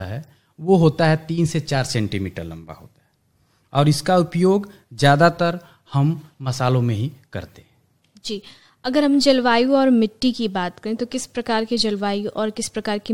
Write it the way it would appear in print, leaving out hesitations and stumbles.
है वो होता है 3 से 4 सेंटीमीटर लंबा होता है, और इसका उपयोग ज़्यादातर हम मसालों में ही करते हैं। जी, अगर हम जलवायु और मिट्टी की बात करें तो किस प्रकार की जलवायु और किस प्रकार की